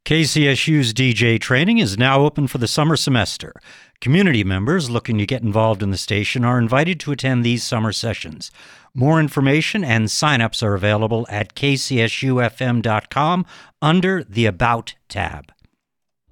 KCSU's DJ training is now open for the summer semester. Community members looking to get involved in the station are invited to attend these summer sessions. More information and signups are available at kcsufm.com under the About tab.